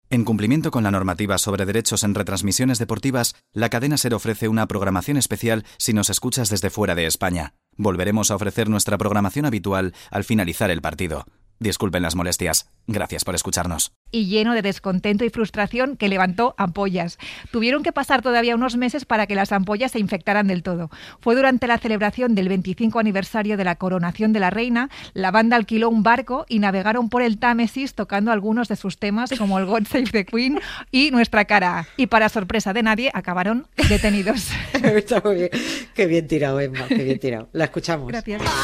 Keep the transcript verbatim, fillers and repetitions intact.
En cumplimiento con la normativa sobre derechos en retransmisiones deportivas, la cadena SER ofrece una programación especial si nos escuchas desde fuera de España. Volveremos a ofrecer nuestra programación habitual al finalizar el partido. Disculpen las molestias. Gracias por escucharnos. Y lleno de descontento y frustración que levantó ampollas. Tuvieron que pasar todavía unos meses para que las ampollas se infectaran del todo. Fue durante la celebración del veinticinco aniversario de la coronación de la reina, la banda alquiló un barco y navegaron por el Támesis tocando algunos de sus temas como el God Save the Queen y Nuestra Cara. Y para sorpresa de nadie, acabaron detenidos. Está muy bien. Qué bien tirado, Emma, qué bien tirado. La escuchamos. Gracias.